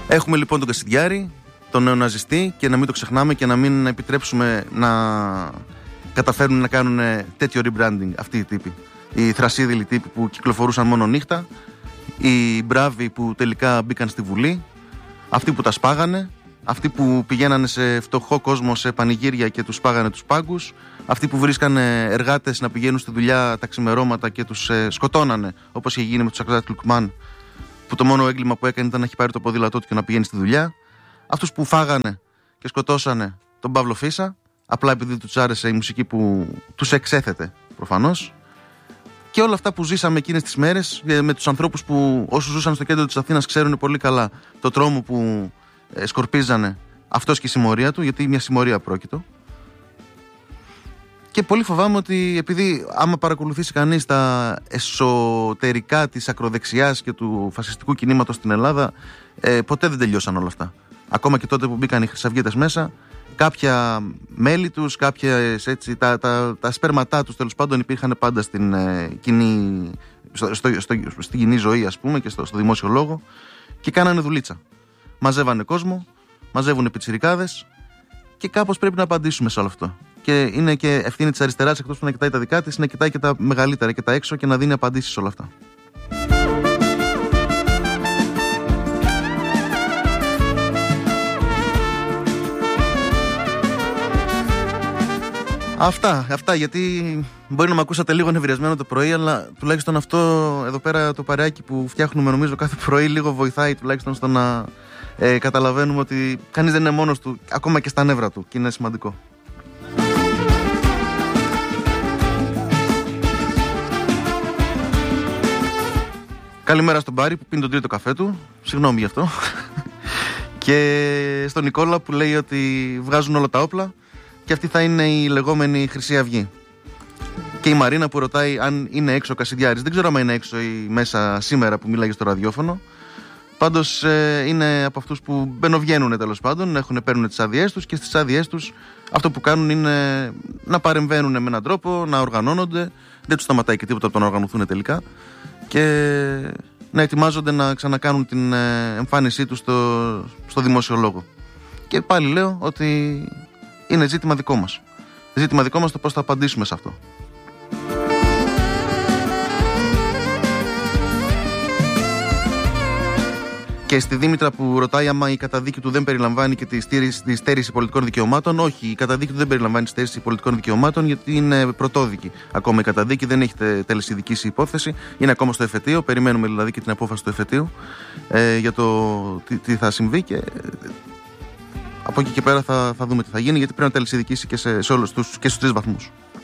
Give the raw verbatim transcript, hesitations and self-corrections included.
Έχουμε λοιπόν τον Κασιδιάρη, τον νεοναζιστή, και να μην το ξεχνάμε και να μην επιτρέψουμε να καταφέρουν να κάνουν τέτοιο rebranding αυτοί οι τύποι. Οι θρασίδηλοι τύποι που κυκλοφορούσαν μόνο νύχτα, οι μπράβοι που τελικά μπήκαν στη Βουλή, αυτοί που τα σπάγανε, αυτοί που πηγαίνανε σε φτωχό κόσμο σε πανηγύρια και τους σπάγανε τους πάγκους, αυτοί που βρίσκανε εργάτες να πηγαίνουν στη δουλειά τα ξημερώματα και τους ε, σκοτώνανε, όπως είχε γίνει με τους Αξάτ Λουκμάν, που το μόνο έγκλημα που έκανε ήταν να έχει πάρει το ποδήλατό του και να πηγαίνει στη δουλειά. Αυτούς που φάγανε και σκοτώσανε τον Παύλο Φίσα, απλά επειδή τους άρεσε η μουσική που τους εξέθετε προφανώς. Και όλα αυτά που ζήσαμε εκείνες τις μέρες με τους ανθρώπους που όσους ζούσαν στο κέντρο της Αθήνας ξέρουν πολύ καλά το τρόμο που ε, σκορπίζανε αυτός και η συμμορία του, γιατί μια συμμορία πρόκειτο. Και πολύ φοβάμαι ότι επειδή άμα παρακολουθήσει κανείς τα εσωτερικά της ακροδεξιάς και του φασιστικού κινήματος στην Ελλάδα, ε, ποτέ δεν τελειώσαν όλα αυτά. Ακόμα και τότε που μπήκαν οι χρυσαυγίτες μέσα, κάποια μέλη τους, κάποιες, έτσι, τα, τα, τα σπέρματά τους τέλος πάντων υπήρχαν πάντα στην, ε, κοινή, στο, στο, στο, στην κοινή ζωή, ας πούμε, και στο, στο δημόσιο λόγο, και κάνανε δουλίτσα. Μαζεύανε κόσμο, μαζεύουν πιτσιρικάδες, και κάπως πρέπει να απαντήσουμε σε όλο αυτό. Και είναι και ευθύνη της αριστεράς, εκτός που να κοιτάει τα δικά της, να κοιτάει και τα μεγαλύτερα και τα έξω και να δίνει απαντήσεις σε όλα αυτά. Αυτά, αυτά, γιατί μπορεί να με ακούσατε λίγο νευριασμένο το πρωί, αλλά τουλάχιστον αυτό εδώ πέρα το παρεάκι που φτιάχνουμε νομίζω κάθε πρωί λίγο βοηθάει τουλάχιστον στο να ε, καταλαβαίνουμε ότι κανείς δεν είναι μόνος του, ακόμα και στα νεύρα του, και είναι σημαντικό. Καλημέρα στον Πάρη που πίνει τον τρίτο καφέ του, συγγνώμη γι' αυτό. Και στον Νικόλα που λέει ότι βγάζουν όλα τα όπλα και αυτή θα είναι η λεγόμενη Χρυσή Αυγή. Και η Μαρίνα που ρωτάει αν είναι έξω ο Κασιδιάρης. Δεν ξέρω αν είναι έξω ή μέσα σήμερα που μίλαγε στο ραδιόφωνο. Πάντως ε, είναι από αυτούς που μπαινοβγαίνουν τέλος πάντων, έχουν, παίρνουν τις άδειές τους, και στις άδειές τους αυτό που κάνουν είναι να παρεμβαίνουν με έναν τρόπο, να οργανώνονται. Δεν τους σταματάει και τίποτα από το να οργανωθούν τελικά. Και να ετοιμάζονται να ξανακάνουν την ε, εμφάνισή τους στο, στο δημόσιο λόγο. Και πάλι λέω ότι είναι ζήτημα δικό μας. Ζήτημα δικό μας το πώς θα απαντήσουμε σε αυτό. Και στη Δήμητρα που ρωτάει άμα η καταδίκη του δεν περιλαμβάνει και τη, στήρηση, τη στέρηση πολιτικών δικαιωμάτων. Όχι, η καταδίκη του δεν περιλαμβάνει τη στέρηση πολιτικών δικαιωμάτων, γιατί είναι πρωτόδικη. Ακόμα η καταδίκη δεν έχει τελεσιδικήσει υπόθεση. Είναι ακόμα στο εφετείο. Περιμένουμε δηλαδή και την απόφαση του εφετείου ε, για το τι, τι θα συμβεί. Και από εκεί και πέρα θα, θα δούμε τι θα γίνει, γιατί πρέπει να τελεσιδικήσει και, σε, σε όλους τους, και στους τρεις βαθμούς.